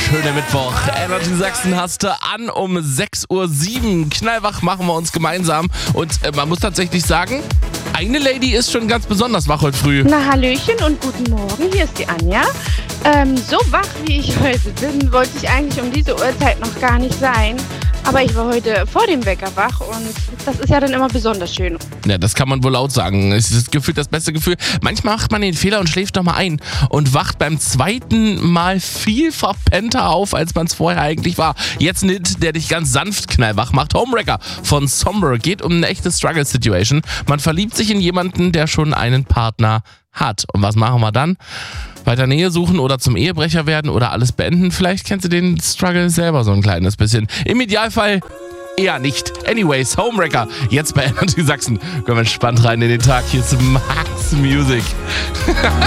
wunderschöne Mittwoch. Energy Sachsen hast du an um 6.07 Uhr. Knallwach machen wir uns gemeinsam. Und man muss tatsächlich sagen, eine Lady ist schon ganz besonders wach heute früh. Na, Hallöchen und guten Morgen, hier ist die Anja. So wach wie ich heute bin, wollte ich eigentlich um diese Uhrzeit noch gar nicht sein. Aber ich war heute vor dem Wecker wach und das ist ja dann immer besonders schön. Ja, das kann man wohl laut sagen. Es ist gefühlt das beste Gefühl. Manchmal macht man den Fehler und schläft nochmal ein und wacht beim zweiten Mal viel verpennter auf, als man es vorher eigentlich war. Jetzt ein Hit, der dich ganz sanft knallwach macht. Homewrecker von Somber geht um eine echte Struggle-Situation. Man verliebt sich in jemanden, der schon einen Partner hat. Und was machen wir dann? Weiter Nähe suchen oder zum Ehebrecher werden oder alles beenden? Vielleicht kennst du den Struggle selber so ein kleines bisschen. Im Idealfall eher nicht. Anyways, Homewrecker, jetzt bei Energy Sachsen. Kommen wir entspannt rein in den Tag. Hier ist Max Music.